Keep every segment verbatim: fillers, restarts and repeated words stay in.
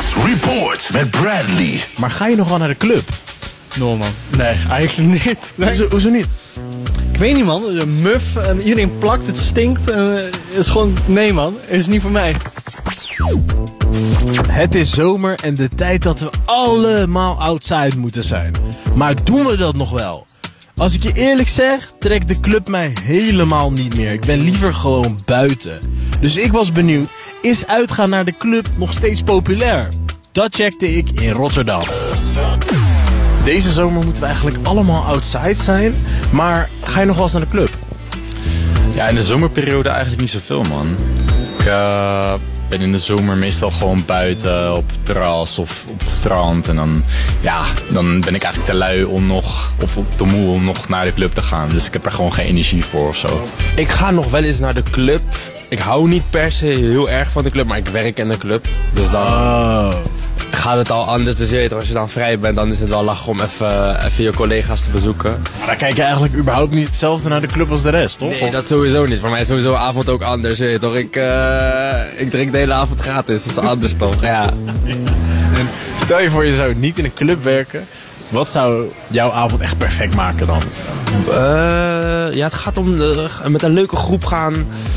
Report met Bradley. Maar ga je nog wel naar de club? No man. Nee, eigenlijk niet. Nee. Hoezo, hoezo niet? Ik weet niet man, een muf en iedereen plakt, het stinkt. En, uh, het is gewoon, nee man, het is niet voor mij. Het is zomer en de tijd dat we allemaal outside moeten zijn. Maar doen we dat nog wel? Als ik je eerlijk zeg, trekt de club mij helemaal niet meer. Ik ben liever gewoon buiten. Dus ik was benieuwd, is uitgaan naar de club nog steeds populair? Dat checkte ik in Rotterdam. Deze zomer moeten we eigenlijk allemaal outside zijn. Maar ga je nog wel eens naar de club? Ja, in de zomerperiode eigenlijk niet zoveel, man. Ik uh, ben in de zomer meestal gewoon buiten op het terras of op het strand. En dan, ja, dan ben ik eigenlijk te lui om nog, of op te moe om nog naar de club te gaan. Dus ik heb er gewoon geen energie voor of zo. Ik ga nog wel eens naar de club. Ik hou niet per se heel erg van de club, maar ik werk in de club. Dus dan Oh. gaat het al anders. Dus je weet, als je dan vrij bent, dan is het wel lachen om even, even je collega's te bezoeken. Maar dan kijk je eigenlijk überhaupt niet hetzelfde naar de club als de rest, toch? Nee, dat sowieso niet. Voor mij is sowieso een avond ook anders. Je weet toch? Ik, uh, ik drink de hele avond gratis. Dat is anders toch? Ja. En stel je voor je zou niet in een club werken. Wat zou jouw avond echt perfect maken dan? Uh, ja, het gaat om uh, met een leuke groep gaan.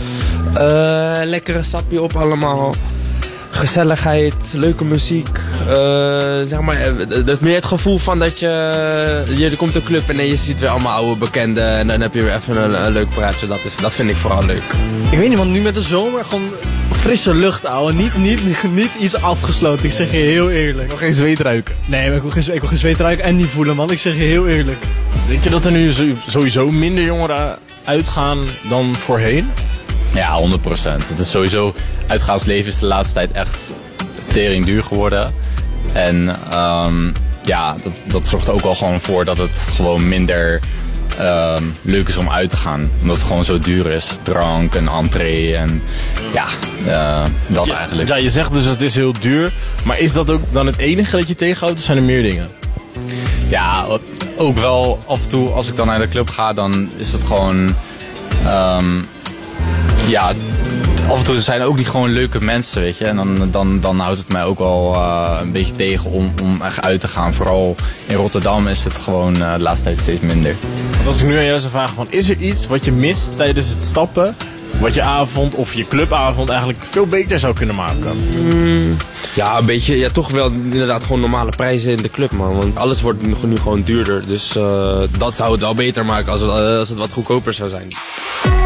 Uh, lekkere sapje op allemaal. Gezelligheid, leuke muziek. Uh, zeg maar, het is meer het gevoel van dat je... Je komt een club en je ziet weer allemaal oude bekenden. En dan heb je weer even een, een leuk praatje. Dat, is, dat vind ik vooral leuk. Ik weet niet, want nu met de zomer gewoon frisse lucht, ouwe. Niet, niet, niet iets afgesloten, ik zeg je heel eerlijk. Nog geen zweet ruiken. Nee, maar ik wil geen, ik wil geen zweet ruiken en niet voelen, man. Ik zeg je heel eerlijk. Denk je dat er nu sowieso minder jongeren uitgaan dan voorheen? Ja, honderd procent. Het is sowieso, uitgaansleven is de laatste tijd echt tering duur geworden. En um, ja, dat, dat zorgt er ook wel gewoon voor dat het gewoon minder um, leuk is om uit te gaan. Omdat het gewoon zo duur is. Drank en entree en ja, uh, dat ja, eigenlijk. Ja, je zegt dus het is heel duur. Maar is dat ook dan het enige dat je tegenhoudt? Of zijn er meer dingen? Ja, ook wel af en toe als ik dan naar de club ga, dan is het gewoon... Um, ja, af en toe zijn er ook niet gewoon leuke mensen, weet je. En dan, dan, dan houdt het mij ook wel uh, een beetje tegen om, om echt uit te gaan. Vooral in Rotterdam is het gewoon uh, de laatste tijd steeds minder. Want als ik nu aan jou zou vragen van, is er iets wat je mist tijdens het stappen, wat je avond of je clubavond eigenlijk veel beter zou kunnen maken? Mm, ja, een beetje, ja, toch wel inderdaad gewoon normale prijzen in de club, man. Want alles wordt nu, nu gewoon duurder. Dus uh, dat zou het wel beter maken als het, uh, als het wat goedkoper zou zijn.